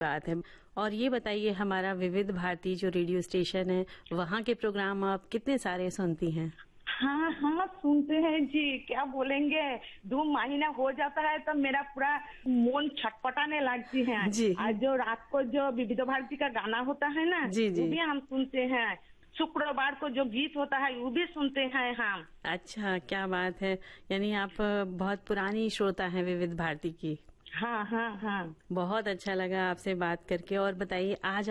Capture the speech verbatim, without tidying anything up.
बात है। और ये बताइए, हमारा विविध भारती जो रेडियो स्टेशन है, वहाँ के प्रोग्राम आप कितने सारे सुनती हैं? हाँ हाँ सुनते हैं जी, क्या बोलेंगे, दो महीना हो जाता है तो मेरा पूरा मन छटपटाने लगती है। जी आज जो रात को जो विविध भारती का गाना होता है ना, जी जी। वो भी हम सुनते हैं। शुक्रवार को जो गीत होता है वो भी सुनते हैं हम। अच्छा, क्या बात है। यानी आप बहुत पुरानी श्रोता हैं विविध भारती की। हाँ हाँ हाँ। बहुत अच्छा लगा आपसे बात करके। और बताइए, आज